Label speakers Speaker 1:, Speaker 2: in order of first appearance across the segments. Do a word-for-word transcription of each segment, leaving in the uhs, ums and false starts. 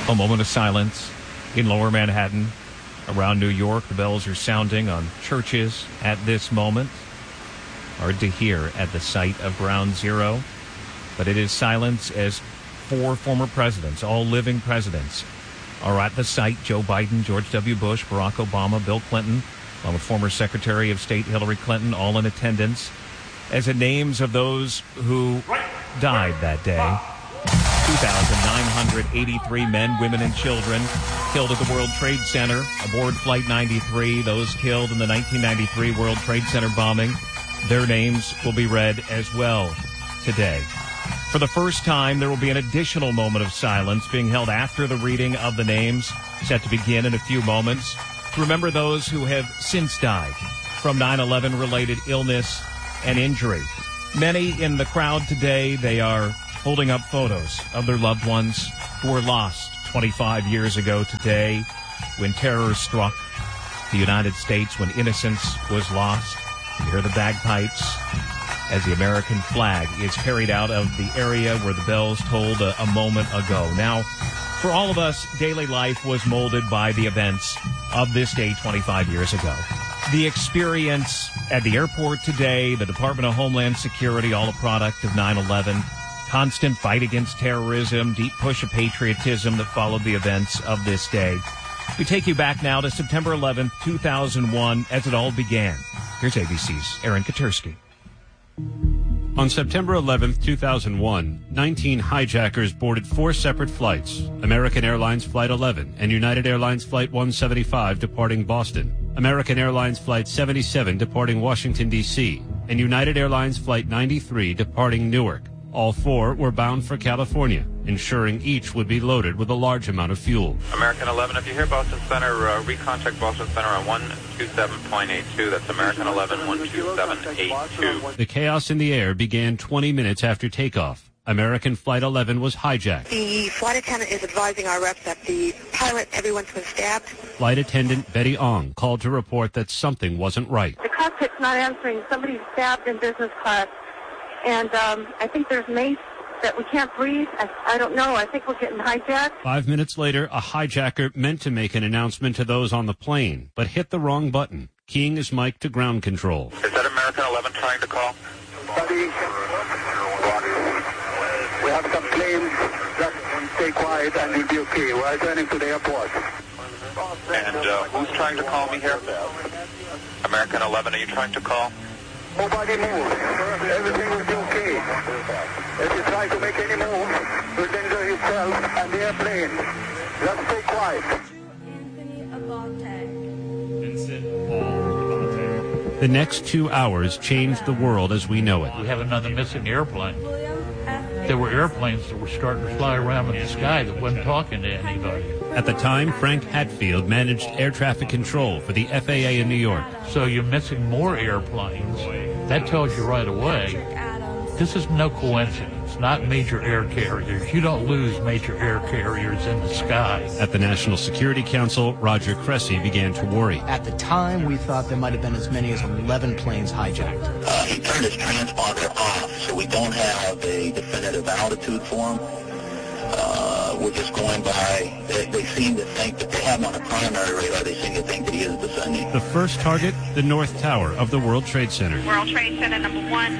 Speaker 1: A moment of silence in Lower Manhattan. Around New York, the bells are sounding on churches at this moment. Hard to hear at the site of Ground Zero, but it is silence as four former presidents, all living presidents, are at the site. Joe Biden, George W. Bush, Barack Obama, Bill Clinton, along with former Secretary of State Hillary Clinton, all in attendance, as the names of those who died that day. two thousand nine hundred eighty-three men, women, and children killed at the World Trade Center aboard Flight ninety-three. Those killed in the nineteen ninety-three World Trade Center bombing, their names will be read as well today. For the first time, there will be an additional moment of silence being held after the reading of the names, set to begin in a few moments, to remember those who have since died from nine eleven related illness and injury. Many in the crowd today, they are holding up photos of their loved ones who were lost twenty-five years ago today when terror struck the United States, when innocence was lost. You hear the bagpipes as the American flag is carried out of the area where the bells tolled a, a moment ago. Now, for all of us, daily life was molded by the events of this day twenty-five years ago. The experience at the airport today, the Department of Homeland Security, all a product of nine eleven. Constant fight against terrorism, deep push of patriotism that followed the events of this day. We take you back now to September eleventh, two thousand one, as it all began. Here's A B C's Aaron Katersky.
Speaker 2: On September eleventh, two thousand one, nineteen hijackers boarded four separate flights, American Airlines Flight eleven and United Airlines Flight one seventy-five departing Boston, American Airlines Flight seventy-seven departing Washington, D C, and United Airlines Flight ninety-three departing Newark. All four were bound for California, ensuring each would be loaded with a large amount of fuel.
Speaker 3: American eleven, if you hear Boston Center, uh, recontact Boston Center on one two seven point eight two. That's American eleven, one two seven eight two.
Speaker 2: The chaos in the air began twenty minutes after takeoff. American Flight eleven was hijacked.
Speaker 4: The flight attendant is advising our reps that the pilot, everyone's been stabbed.
Speaker 2: Flight attendant Betty Ong called to report that something wasn't right.
Speaker 5: The cockpit's not answering. Somebody's stabbed in business class. And um, I think there's mace that we can't breathe. I, I don't know. I think we're getting hijacked.
Speaker 2: Five minutes later, a hijacker meant to make an announcement to those on the plane, but hit the wrong button, keying his mic to ground control.
Speaker 3: Is that American eleven trying to call?
Speaker 6: Buddy, we have some planes. Just stay quiet and you'll be okay. We're returning to the airport.
Speaker 3: And uh, who's trying to call me here? American eleven, are you trying to call?
Speaker 6: Nobody move. Everything will be okay. If you try to make any move, you'll danger yourself and the airplane. Just stay quiet.
Speaker 7: Anthony Abate.
Speaker 2: Vincent Paul Abate. The next two hours changed the world as we know it.
Speaker 8: We have another missing airplane. There were airplanes that were starting to fly around in the sky that wasn't talking to anybody.
Speaker 2: At the time, Frank Hatfield managed air traffic control for the F A A in New York.
Speaker 8: So you're missing more airplanes. That tells you right away, this is no coincidence, not major air carriers. You don't lose major air carriers in the sky.
Speaker 2: At the National Security Council, Roger Cressy began to worry.
Speaker 9: At the time, we thought there might have been as many as eleven planes hijacked.
Speaker 10: Uh, he turned his transponder off, so we don't have a definitive altitude for him. Uh, we're just going by, they, they seem to think that they have him on a primary radar, they seem to think that he is descending.
Speaker 2: The first target, the North Tower of the World Trade Center.
Speaker 11: World Trade Center number one.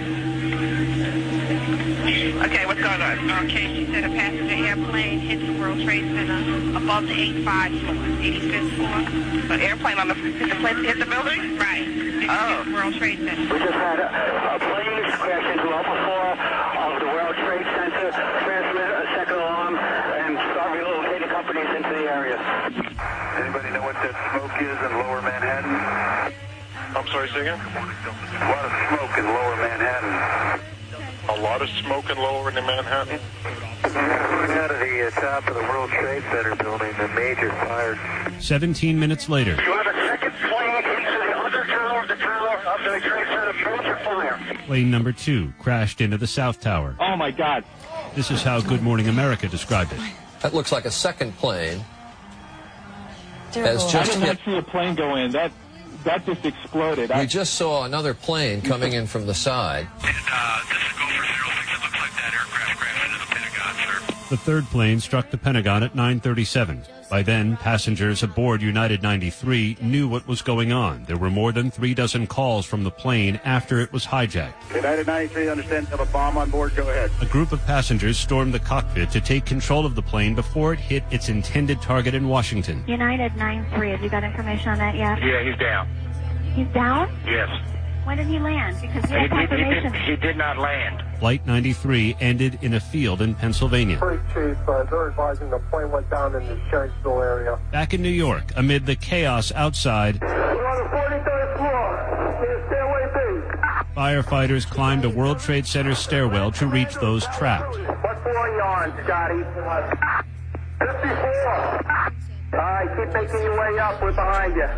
Speaker 11: Okay, what's going on? Okay, she said a passenger airplane hit the World Trade Center above the eighty-five floor, eighty-fifth floor. An airplane on the, hit the plane hit the building? Right. Oh. World Trade Center.
Speaker 6: We just had a, a plane crash into upper floor of the World Trade Center, transmit a second alarm, and start relocating companies into the area. Anybody know what that smoke is in lower Manhattan?
Speaker 3: I'm sorry, say again?
Speaker 6: A lot of smoke in lower Manhattan.
Speaker 3: A lot of smoke in lower in Manhattan?
Speaker 6: Coming out of the uh, top of the World Trade Center building, the major fire.
Speaker 2: Seventeen minutes later.
Speaker 6: You have a second plane into the other tower of the tower of the Trade Center, major fire.
Speaker 2: Plane number two crashed into the South Tower.
Speaker 6: Oh, my God.
Speaker 2: This is how Good Morning America described it.
Speaker 12: That looks like a second plane.
Speaker 13: Has just I did not see a plane go in. That that just exploded.
Speaker 12: We
Speaker 13: I,
Speaker 12: just saw another plane coming in from the side.
Speaker 3: And, uh, this is Gopher zero six. It looks like that aircraft crashed into the Pentagon, sir.
Speaker 2: The third plane struck the Pentagon at nine thirty-seven. By then, passengers aboard United ninety-three knew what was going on. There were more than three dozen calls from the plane after it was hijacked.
Speaker 6: United ninety-three, understand, have a bomb on board. Go ahead.
Speaker 2: A group of passengers stormed the cockpit to take control of the plane before it hit its intended target in Washington.
Speaker 5: United nine three, have you got information on that yet?
Speaker 6: Yeah, he's down.
Speaker 5: He's down?
Speaker 6: Yes.
Speaker 5: When did he land? Because we
Speaker 6: He,
Speaker 5: have
Speaker 6: he, he,
Speaker 5: confirmation.
Speaker 6: did, he did not land.
Speaker 2: Flight ninety-three ended in a field in Pennsylvania.
Speaker 14: Police chief, uh, they're advising the plane went down in the Shanksville area.
Speaker 2: Back in New York, amid the chaos outside,
Speaker 14: We're on the forty-third floor. In stairway B.
Speaker 2: firefighters climbed a World Trade Center stairwell to reach those trapped.
Speaker 14: What floor are you on, Scotty? fifty-four. All right, keep making your way up. We're behind you.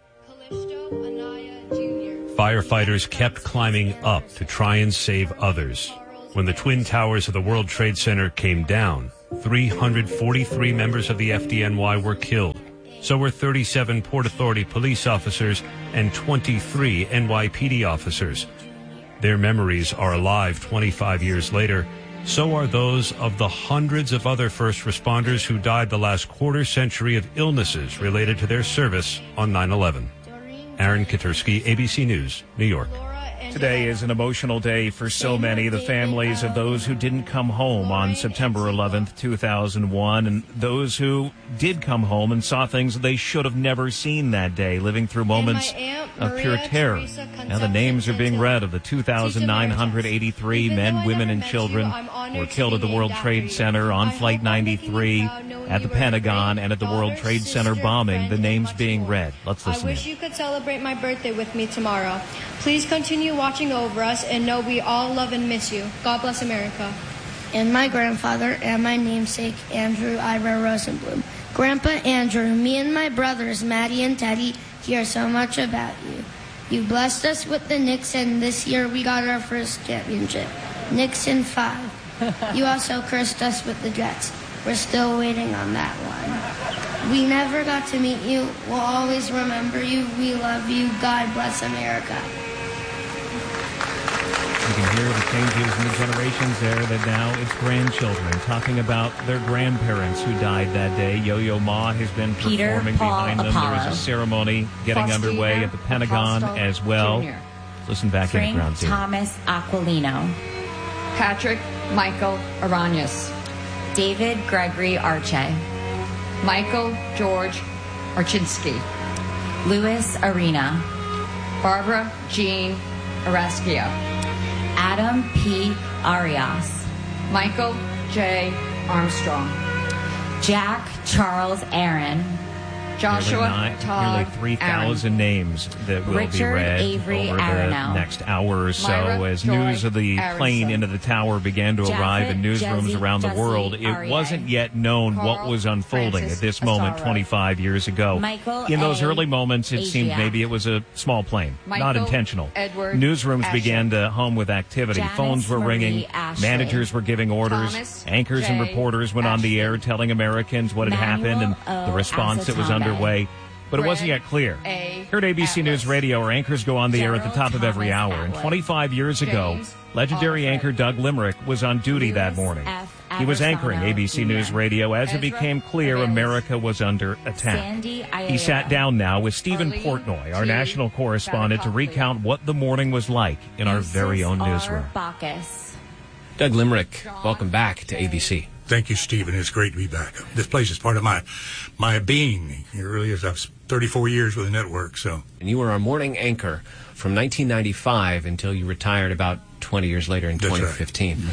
Speaker 2: Firefighters kept climbing up to try and save others. When the twin towers of the World Trade Center came down, three hundred forty-three members of the F D N Y were killed. So were thirty-seven Port Authority police officers and twenty-three N Y P D officers. Their memories are alive twenty-five years later. So are those of the hundreds of other first responders who died the last quarter century of illnesses related to their service on nine eleven. Aaron Katursky, A B C News, New York.
Speaker 1: Today is an emotional day for so many. The families of those who didn't come home on September eleventh, two thousand one, and those who did come home and saw things they should have never seen that day, living through moments of pure terror. Now the names are being read of the two thousand nine hundred eighty-three men, women, and children who were killed at the World Trade Center, on Flight ninety-three, at the Pentagon, and at the World Trade Center bombing. The names being read. Let's listen
Speaker 7: I wish
Speaker 1: in.
Speaker 7: you could celebrate my birthday with me tomorrow. Please continue watching over us and know we all love and miss you. God bless America.
Speaker 15: And my grandfather and my namesake, Andrew Ira Rosenblum. Grandpa Andrew, me and my brothers, Maddie and Teddy, hear so much about you. You blessed us with the Knicks, and this year we got our first championship. Knicks in five. You also cursed us with the Jets. We're still waiting on that one. We never got to meet you. We'll always remember you. We love you. God bless America.
Speaker 1: You can hear the changes in the generations there, that now it's grandchildren talking about their grandparents who died that day. Yo-Yo Ma has been
Speaker 16: Peter
Speaker 1: performing
Speaker 16: Paul
Speaker 1: behind them.
Speaker 16: Apollo.
Speaker 1: There is a ceremony getting
Speaker 16: Faustina
Speaker 1: underway at the Pentagon
Speaker 16: Apostle
Speaker 1: as well.
Speaker 16: Junior
Speaker 1: Listen back in
Speaker 16: Frank
Speaker 1: at Ground Zero.
Speaker 16: Thomas Aquilino.
Speaker 17: Patrick Michael Arañas.
Speaker 16: David Gregory Arche.
Speaker 17: Michael George Archinsky.
Speaker 16: Louis Arena.
Speaker 17: Barbara Jean Araschio.
Speaker 16: Adam P. Arias.
Speaker 17: Michael J. Armstrong.
Speaker 16: Jack Charles Aaron.
Speaker 17: Joshua
Speaker 1: nearly, nine,
Speaker 17: Todd
Speaker 1: nearly three thousand names that will
Speaker 16: Richard
Speaker 1: be read
Speaker 16: Avery
Speaker 1: over the
Speaker 16: Aronow.
Speaker 1: next hour or so.
Speaker 17: Myra
Speaker 1: As
Speaker 17: Joy
Speaker 1: news of the
Speaker 17: Aronson.
Speaker 1: plane into the tower began to
Speaker 16: Japheth
Speaker 1: arrive in newsrooms
Speaker 16: Jesse-
Speaker 1: around the
Speaker 16: Jesse
Speaker 1: world, it
Speaker 16: Aryeh.
Speaker 1: wasn't yet known what
Speaker 17: Carl
Speaker 1: was unfolding
Speaker 17: Francis
Speaker 1: at this moment
Speaker 17: Asaro.
Speaker 1: twenty-five years ago.
Speaker 16: Michael
Speaker 1: In those
Speaker 16: A.
Speaker 1: early moments, it seemed
Speaker 16: Adriac.
Speaker 1: maybe it was a small plane, not
Speaker 17: Michael
Speaker 1: intentional.
Speaker 17: Edward
Speaker 1: Newsrooms
Speaker 17: Asher.
Speaker 1: began to hum with activity.
Speaker 16: Janice
Speaker 1: Phones were
Speaker 16: Marie
Speaker 1: ringing.
Speaker 16: Ashley.
Speaker 1: Managers were giving orders.
Speaker 17: Thomas
Speaker 1: Anchors and
Speaker 17: J.
Speaker 1: reporters went on the air telling Americans what had happened and
Speaker 16: Manuel
Speaker 1: the
Speaker 16: O.
Speaker 1: response that was
Speaker 16: Azotambe.
Speaker 1: underway. But it wasn't
Speaker 17: Greg
Speaker 1: yet clear.
Speaker 17: A.
Speaker 1: Here at A B C
Speaker 17: Atlas.
Speaker 1: News Radio, our anchors go on the air at the top of every
Speaker 16: General
Speaker 1: hour.
Speaker 16: Thomas
Speaker 1: And
Speaker 16: Atwood.
Speaker 1: twenty-five years ago,
Speaker 17: James
Speaker 1: legendary
Speaker 17: Alfred.
Speaker 1: anchor Doug Limerick was on duty that
Speaker 16: Louis
Speaker 1: morning.
Speaker 16: F.
Speaker 1: He was anchoring A B C
Speaker 16: Aversano,
Speaker 1: News
Speaker 16: Junior
Speaker 1: Radio as it
Speaker 17: Ezra
Speaker 1: became clear
Speaker 17: Avelis.
Speaker 1: America was under attack.
Speaker 16: Sandy
Speaker 1: He sat
Speaker 16: Aiello.
Speaker 1: down now with Stephen
Speaker 17: Arlene
Speaker 1: Portnoy, our
Speaker 17: G.
Speaker 1: national correspondent, to
Speaker 17: Batakofsky.
Speaker 1: recount what the morning was like in our
Speaker 16: Eustace
Speaker 1: very own
Speaker 16: R.
Speaker 1: newsroom.
Speaker 16: Bacchus.
Speaker 12: Doug Limerick, welcome back to A B C.
Speaker 18: Thank you, Stephen. It's great to be back. This place is part of my my being. It really is. I've thirty-four years with the network, so.
Speaker 12: And you were our morning anchor from nineteen ninety-five until you retired about twenty years later in
Speaker 18: That's
Speaker 12: twenty fifteen. Right.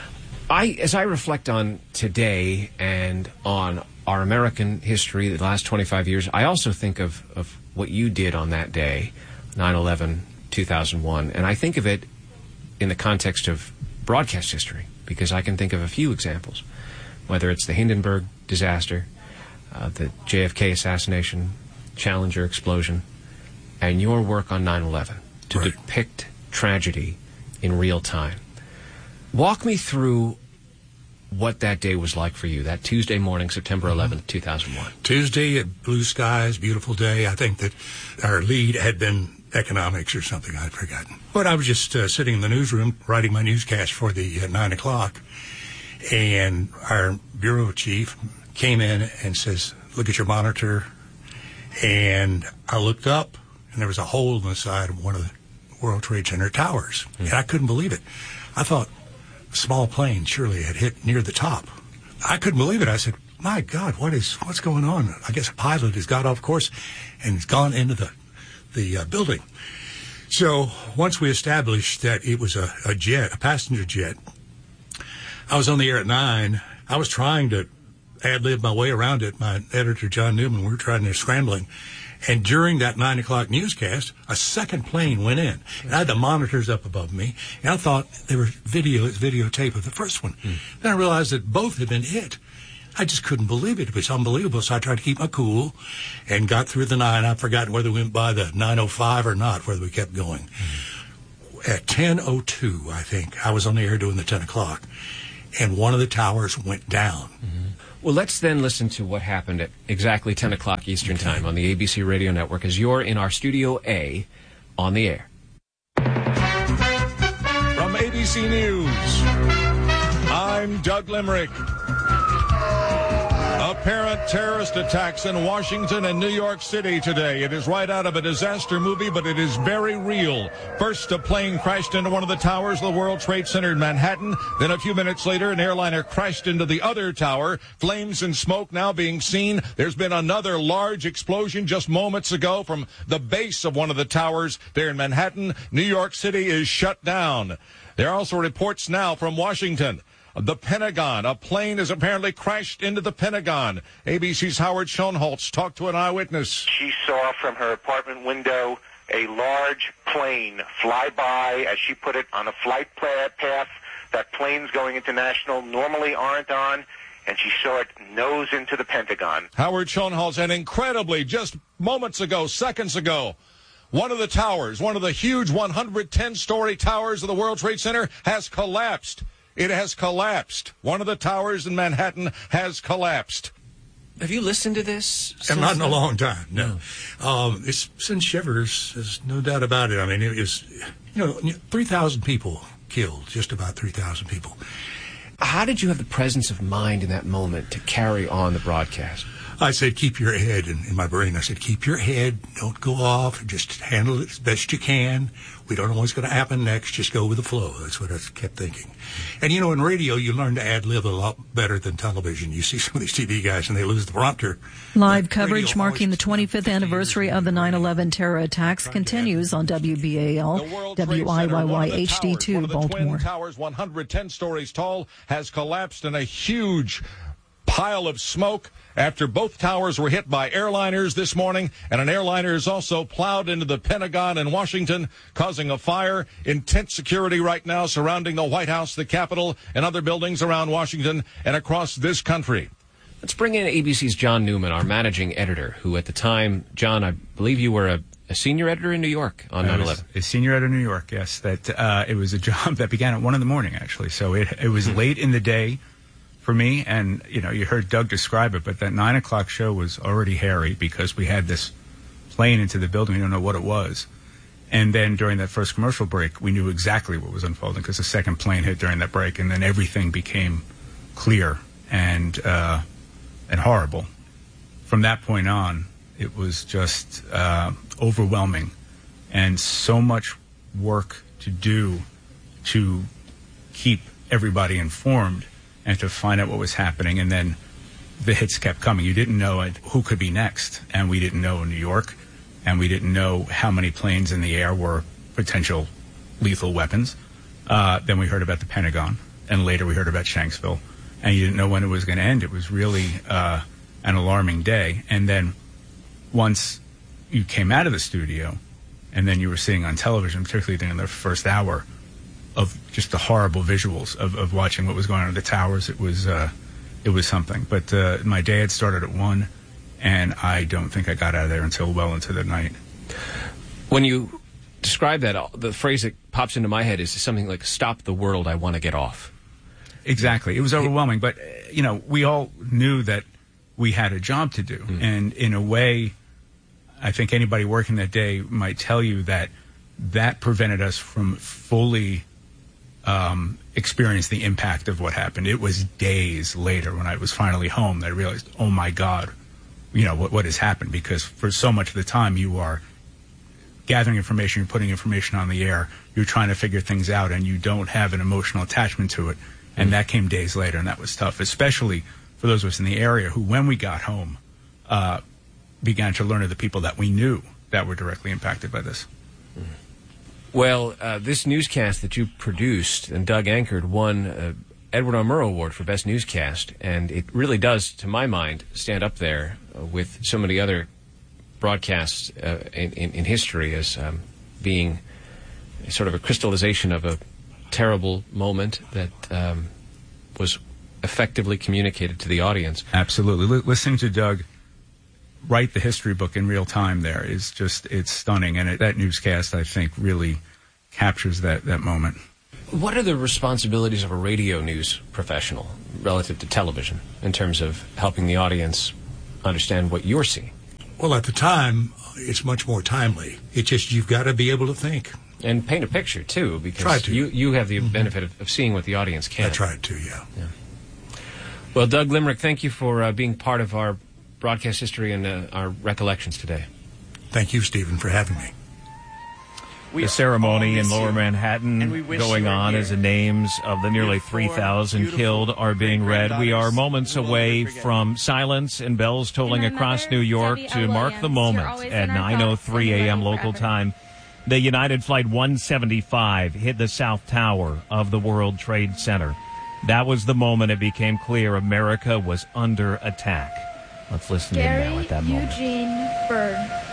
Speaker 12: I, as I reflect on today and on our American history, the last twenty-five years, I also think of, of what you did on that day, nine eleven, two thousand one, and I think of it in the context of broadcast history, because I can think of a few examples, whether it's the Hindenburg disaster, uh, the J F K assassination, Challenger explosion, and your work on nine eleven to
Speaker 18: Right.
Speaker 12: depict tragedy in real time. Walk me through what that day was like for you, that Tuesday morning, September eleventh, two thousand one.
Speaker 18: Tuesday, at blue skies, beautiful day. I think that our lead had been economics or something. I'd forgotten. But I was just uh, sitting in the newsroom writing my newscast for the uh, nine o'clock. And our bureau chief came in and says, look at your monitor. And I looked up, and there was a hole in the side of one of the World Trade Center towers. Mm. And I couldn't believe it. I thought a small plane surely had hit near the top. I couldn't believe it. I said, my God, what is, what's going on? I guess a pilot has got off course and has gone into the, the uh, building. So once we established that it was a, a jet, a passenger jet, I was on the air at nine. I was trying to ad-lib my way around it. My editor, John Newman, we were trying to scrambling. And during that nine o'clock newscast, a second plane went in. And I had the monitors up above me, and I thought they were video, videotape of the first one. Mm. Then I realized that both had been hit. I just couldn't believe it. It was unbelievable. So I tried to keep my cool and got through the nine. I've forgotten whether we went by the nine oh five or not, whether we kept going. Mm. At ten oh two, I think, I was on the air doing the ten o'clock, and one of the towers went down.
Speaker 12: Mm-hmm. Well, let's then listen to what happened at exactly ten o'clock Eastern okay. Time on the A B C Radio Network as you're in our Studio A on the air.
Speaker 19: From A B C News, I'm Doug Limerick. Apparent terrorist attacks in Washington and New York City today. It is right out of a disaster movie, but it is very real. First, a plane crashed into one of the towers of the World Trade Center in Manhattan. Then a few minutes later, an airliner crashed into the other tower. Flames and smoke now being seen. There's been another large explosion just moments ago from the base of one of the towers there in Manhattan. New York City is shut down. There are also reports now from Washington. The Pentagon. A plane has apparently crashed into the Pentagon. A B C's Howard Schoenholtz talked to an eyewitness.
Speaker 20: She saw from her apartment window a large plane fly by, as she put it, on a flight path that planes going international normally aren't on, and she saw it nose into the Pentagon.
Speaker 19: Howard Schoenholtz, and incredibly, just moments ago, seconds ago, one of the towers, one of the huge one hundred ten story towers of the World Trade Center has collapsed. It has collapsed. One of the towers in Manhattan has collapsed.
Speaker 12: Have you listened to this?
Speaker 18: Not in a long time, no. no. Um, it's sent shivers, there's no doubt about it. I mean, it was, you know, three thousand people killed, just about three thousand people.
Speaker 12: How did you have the presence of mind in that moment to carry on the broadcast?
Speaker 18: I said, keep your head, in, in my brain, I said, keep your head, don't go off, just handle it as best you can. We don't know what's going to happen next, just go with the flow. That's what I kept thinking. And, you know, in radio, you learn to ad-lib a lot better than television. You see some of these T V guys, and they lose the prompter.
Speaker 21: Live coverage marking the twenty-fifth anniversary of the nine eleven terror attacks continues on W B A L, W I Y Y H D two, Baltimore. One of the twin
Speaker 19: towers, one hundred ten stories tall, has collapsed in a huge pile of smoke after both towers were hit by airliners this morning, and an airliner is also plowed into the Pentagon in Washington, causing a fire. Intense security right now surrounding the White House, the Capitol, and other buildings around Washington and across this country.
Speaker 12: Let's bring in A B C's John Newman, our managing editor, who at the time, John, I believe you were a, a senior editor in New York on nine eleven.
Speaker 22: A senior editor in New York, yes. That uh, it was a job that began at one in the morning, actually. So it, it was mm-hmm. late in the day for me, and, you know, you heard Doug describe it, but that nine o'clock show was already hairy because we had this plane into the building. We don't know what it was. And then during that first commercial break, we knew exactly what was unfolding because the second plane hit during that break, and then everything became clear and uh, and horrible. From that point on, it was just uh, overwhelming, and so much work to do to keep everybody informed and to find out what was happening. And then the hits kept coming. You didn't know who could be next, and we didn't know in New York, and we didn't know how many planes in the air were potential lethal weapons. Uh, then we heard about the Pentagon, and later we heard about Shanksville, and you didn't know when it was going to end. It was really uh, an alarming day. And then once you came out of the studio, and then you were seeing on television, particularly during the first hour, of just the horrible visuals of, of watching what was going on at the towers, it was uh, it was something. But uh, my day had started at one, and I don't think I got out of there until well into the night.
Speaker 12: When you describe that, the phrase that pops into my head is something like, stop the world, I want to get off.
Speaker 22: Exactly. It was overwhelming. But, you know, we all knew that we had a job to do. Mm. And in a way, I think anybody working that day might tell you that that prevented us from fully um, experience the impact of what happened. It was days later when I was finally home that I realized, oh my God, you know, what, what has happened? Because for so much of the time you are gathering information, you're putting information on the air, you're trying to figure things out, and you don't have an emotional attachment to it. And that came days later, and that was tough, especially for those of us in the area who, when we got home, uh, began to learn of the people that we knew that were directly impacted by this.
Speaker 12: Well, uh, this newscast that you produced and Doug anchored won uh, Edward R. Murrow Award for Best Newscast, and it really does, to my mind, stand up there uh, with so many other broadcasts uh, in, in, in history as um, being sort of a crystallization of a terrible moment that um, was effectively communicated to the audience.
Speaker 22: Absolutely. L- listening to Doug write the history book in real time there is just, it's stunning. And it, that newscast, I think, really captures that, that moment.
Speaker 12: What are the responsibilities of a radio news professional relative to television in terms of helping the audience understand what you're seeing?
Speaker 18: Well, at the time, it's much more timely. It's just you've got to be able to think.
Speaker 12: And paint a picture, too, because
Speaker 18: Try to.
Speaker 12: You, you have the mm-hmm. benefit of, of seeing what the audience can.
Speaker 18: I tried to, yeah.
Speaker 12: yeah. Well, Doug Limerick, thank you for uh, being part of our broadcast history and uh, our recollections today.
Speaker 18: Thank you, Stephen, for having me.
Speaker 1: The ceremony in Lower Manhattan going on as the names of the nearly three thousand killed are being read. We are moments away from silence and bells tolling across New York to mark the moment at nine oh three a.m. local time. The United Flight one seventy-five hit the South Tower of the World Trade Center. That was the moment it became clear America was under attack. Let's listen in now at that moment.
Speaker 4: Eugene Byrd.